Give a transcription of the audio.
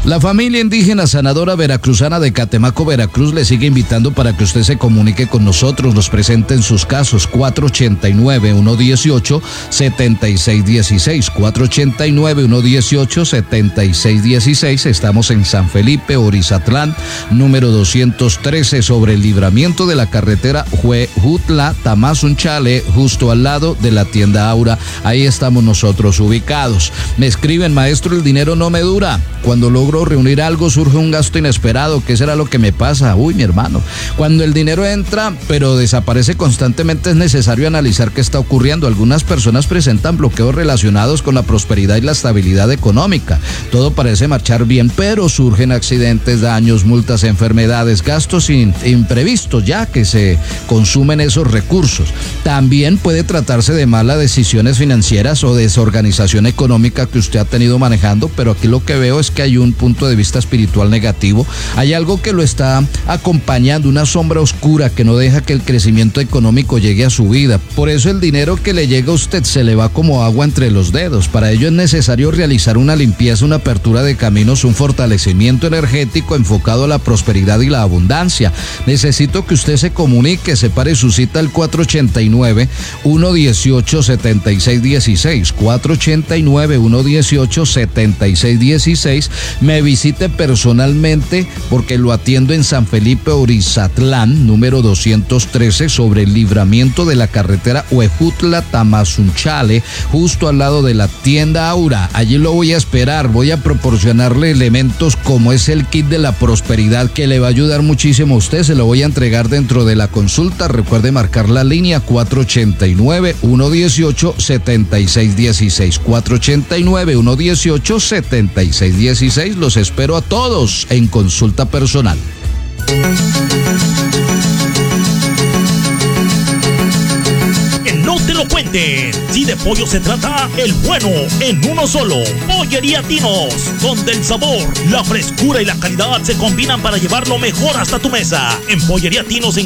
La familia indígena sanadora veracruzana de Catemaco, Veracruz, le sigue invitando para que usted se comunique con nosotros, nos presenten sus casos. 489-118-7616, 489-118-7616. Estamos en San Felipe, Orizatlán, número 213, sobre el libramiento de la carretera Huejutla-Tamazunchale, justo al lado de la tienda Aura. Ahí estamos nosotros ubicados. Me escriben: maestro, el dinero no me dura. Cuando logro reunir algo surge un gasto inesperado. ¿Qué será lo que me pasa? Uy, mi hermano, cuando el dinero entra pero desaparece constantemente, es necesario analizar qué está ocurriendo. Algunas personas presentan bloqueos relacionados con la prosperidad y la estabilidad económica. Todo parece marchar bien, pero surgen accidentes, daños, multas, enfermedades, gastos imprevistos, ya que se consumen esos recursos. También puede tratarse de malas decisiones financieras o desorganización económica que usted ha tenido manejando, pero aquí lo que veo es que hay un punto de vista espiritual negativo. Hay algo que lo está acompañando, una sombra oscura que no deja que el crecimiento económico llegue a su vida. Por eso el dinero que le llega a usted se le va como agua entre los dedos. Para ello es necesario realizar una limpieza, una apertura de caminos, un fortalecimiento energético enfocado a la prosperidad y la abundancia. Necesito que usted se comunique, separe su cita al 489-118-7616, 489-118-7616. Me visite personalmente porque lo atiendo en San Felipe, Orizatlán, número 213, sobre el libramiento de la carretera Huejutla-Tamazunchale, justo al lado de la tienda Aura. Allí lo voy a esperar. Voy a proporcionarle elementos como es el kit de la prosperidad, que le va a ayudar muchísimo a usted. Se lo voy a entregar dentro de la consulta. Recuerde marcar la línea 489-118-7616, 489-118-7616. Los espero a todos en consulta personal. No te lo cuenten. Si de pollo se trata, el bueno en uno solo. Pollería Tinos, donde el sabor, la frescura y la calidad se combinan para llevarlo mejor hasta tu mesa. En Pollería Tinos